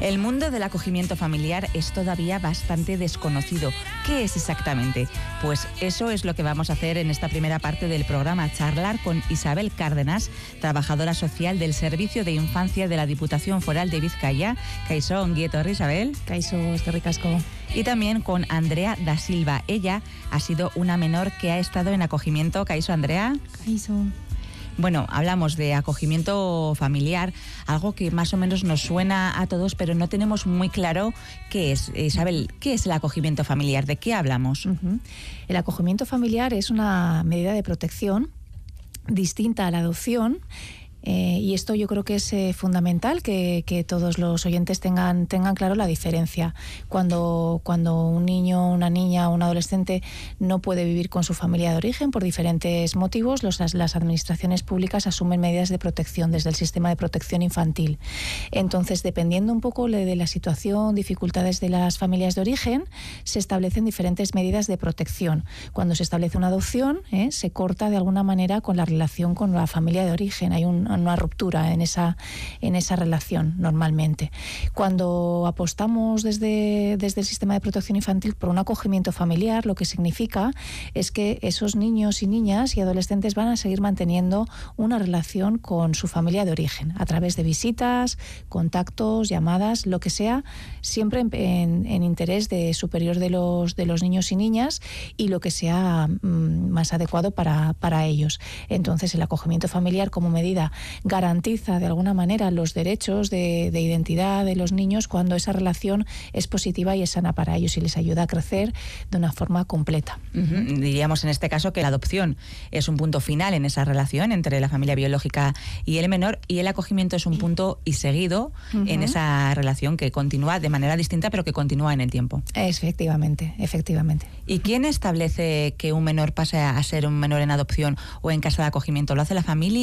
El mundo del acogimiento familiar es todavía bastante desconocido. ¿Qué es exactamente? Pues eso es lo que vamos a hacer en esta primera parte del programa, charlar con Isabel Cárdenas, trabajadora social del Servicio de Infancia de la Diputación Foral de Vizcaya. Kaixo, ongi etorri, Isabel. Kaixo, eskerrik asko. Y también con Andrea da Silva. Ella ha sido una menor que ha estado en acogimiento. Kaixo, Andrea. Kaixo. Bueno, hablamos de acogimiento familiar, algo que más o menos nos suena a todos, pero no tenemos muy claro qué es. Isabel, ¿qué es el acogimiento familiar? ¿De qué hablamos? El acogimiento familiar es una medida de protección distinta a la adopción. Y esto yo creo que es fundamental que todos los oyentes tengan claro la diferencia. Cuando un niño, una niña o un adolescente no puede vivir con su familia de origen por diferentes motivos, las administraciones públicas asumen medidas de protección desde el sistema de protección infantil. Entonces, dependiendo un poco de la situación, dificultades de las familias de origen, se establecen diferentes medidas de protección. Cuando se establece una adopción, se corta de alguna manera con la relación con la familia de origen. Hay una ruptura en esa relación normalmente. Cuando apostamos desde el sistema de protección infantil por un acogimiento familiar, lo que significa es que esos niños y niñas y adolescentes van a seguir manteniendo una relación con su familia de origen, a través de visitas, contactos, llamadas, lo que sea, siempre en interés superior de los niños y niñas y lo que sea más adecuado para ellos. Entonces, el acogimiento familiar como medida garantiza de alguna manera los derechos de identidad de los niños cuando esa relación es positiva y es sana para ellos y les ayuda a crecer de una forma completa. Diríamos en este caso que la adopción es un punto final en esa relación entre la familia biológica y el menor, y el acogimiento es un punto y seguido en esa relación que continúa de manera distinta pero que continúa en el tiempo. Efectivamente. ¿Y quién establece que un menor pase a ser un menor en adopción o en casa de acogimiento? ¿Lo hace la familia?